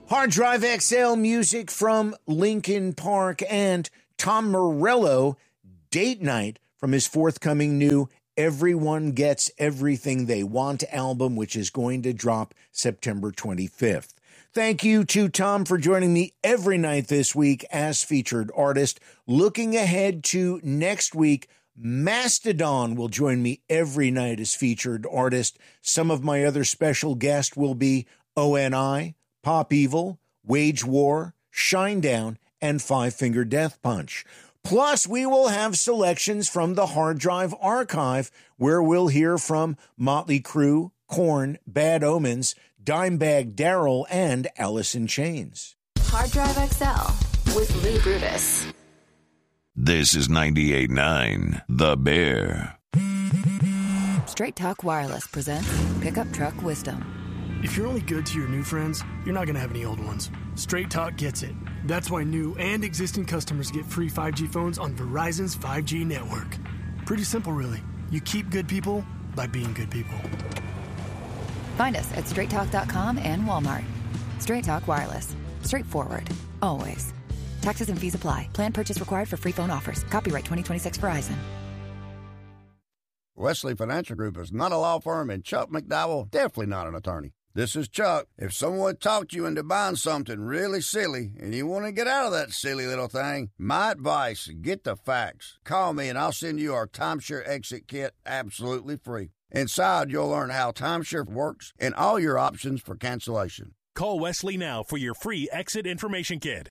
Hard Drive XL music from Linkin Park and Tom Morello, Date Night from his forthcoming new Everyone Gets Everything They Want album, which is going to drop September 25th. Thank you to Tom for joining me every night this week as featured artist. Looking ahead to next week, Mastodon will join me every night as featured artist. Some of my other special guests will be ONI, Pop Evil, Wage War, Shinedown, and Five Finger Death Punch. Plus, we will have selections from the Hard Drive Archive, where we'll hear from Motley Crue, Korn, Bad Omens, Dimebag Darrell, and Alice in Chains. Hard Drive XL with Lee Brutus. This is 98.9 The Bear. Straight Talk Wireless presents Pickup Truck Wisdom. If you're only good to your new friends, you're not going to have any old ones. Straight Talk gets it. That's why new and existing customers get free 5G phones on Verizon's 5G network. Pretty simple, really. You keep good people by being good people. Find us at straighttalk.com and Walmart. Straight Talk Wireless. Straightforward. Always. Taxes and fees apply. Plan purchase required for free phone offers. Copyright 2026 Verizon. Wesley Financial Group is not a law firm, and Chuck McDowell definitely not an attorney. This is Chuck. If someone talked you into buying something really silly and you want to get out of that silly little thing, my advice, get the facts. Call me and I'll send you our timeshare exit kit absolutely free. Inside, you'll learn how timeshare works and all your options for cancellation. Call Wesley now for your free exit information kit.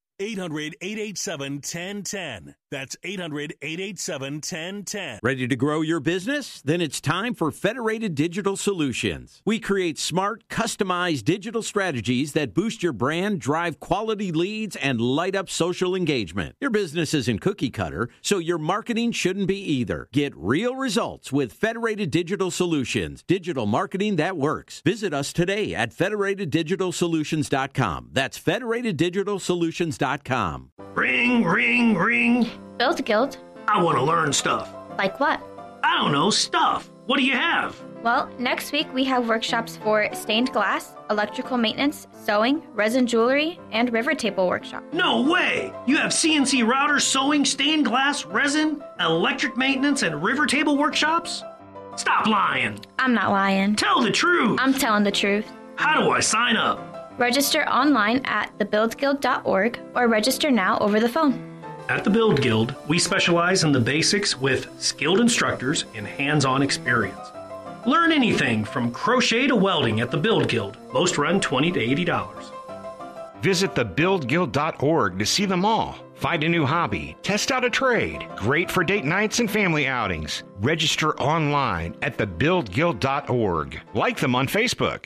800-887-1010. That's 800-887-1010. Ready to grow your business? Then it's time for Federated Digital Solutions. We create smart, customized digital strategies that boost your brand, drive quality leads, and light up social engagement. Your business isn't cookie cutter, so your marketing shouldn't be either. Get real results with Federated Digital Solutions. Digital marketing that works. Visit us today at federateddigitalsolutions.com. That's federateddigitalsolutions.com. Ring, ring, ring. Build Guild. I want to learn stuff. Like what? I don't know, stuff. What do you have? Well, next week we have workshops for stained glass, electrical maintenance, sewing, resin jewelry, and river table workshop. No way! You have CNC routers, sewing, stained glass, resin, electric maintenance, and river table workshops? Stop lying. I'm not lying. Tell the truth. I'm telling the truth. How do I sign up? Register online at thebuildguild.org or register now over the phone. At the Build Guild, we specialize in the basics with skilled instructors and hands-on experience. Learn anything from crochet to welding at the Build Guild. Most run $20 to $80. Visit thebuildguild.org to see them all. Find a new hobby, test out a trade. Great for date nights and family outings. Register online at thebuildguild.org. Like them on Facebook.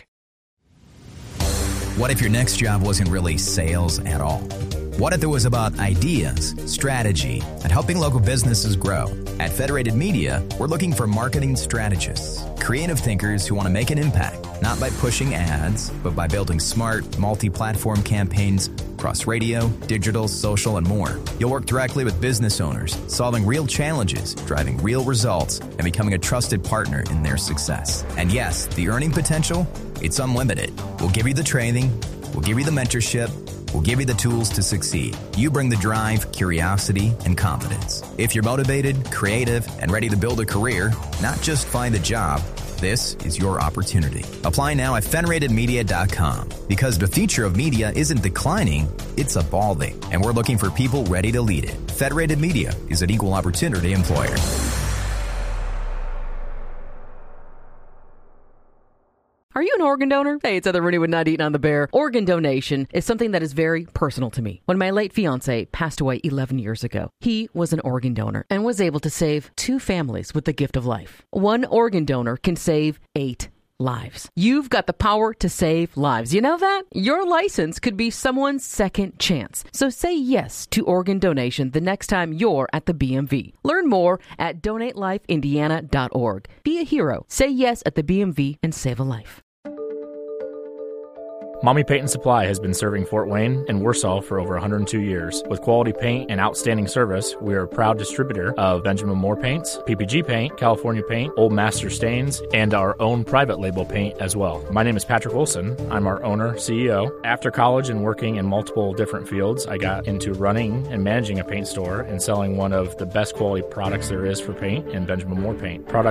What if your next job wasn't really sales at all? What if it was about ideas, strategy, and helping local businesses grow? At Federated Media, we're looking for marketing strategists, creative thinkers who want to make an impact, not by pushing ads, but by building smart, multi-platform campaigns across radio, digital, social, and more. You'll work directly with business owners, solving real challenges, driving real results, and becoming a trusted partner in their success. And yes, the earning potential, it's unlimited. We'll give you the training, we'll give you the mentorship, we'll give you the tools to succeed. You bring the drive, curiosity, and confidence. If you're motivated, creative, and ready to build a career, not just find a job, this is your opportunity. Apply now at federatedmedia.com because the future of media isn't declining, it's evolving, and we're looking for people ready to lead it. Federated Media is an equal opportunity employer. Are you an organ donor? Hey, it's Heather Rooney with 98 on the Bear. Organ donation is something that is very personal to me. When my late fiance passed away 11 years ago, he was an organ donor and was able to save 2 families with the gift of life. 1 organ donor can save 8 lives. You've got the power to save lives. You know that? Your license could be someone's second chance. So say yes to organ donation the next time you're at the BMV. Learn more at donatelifeindiana.org. Be a hero. Say yes at the BMV and save a life. Mommy Paint and Supply has been serving Fort Wayne and Warsaw for over 102 years. With quality paint and outstanding service, we are a proud distributor of Benjamin Moore paints, PPG paint, California paint, Old Master stains, and our own private label paint as well. My name is Patrick Wilson. I'm our owner, CEO. After college and working in multiple different fields, I got into running and managing a paint store and selling one of the best quality products there is for paint in Benjamin Moore paint. Products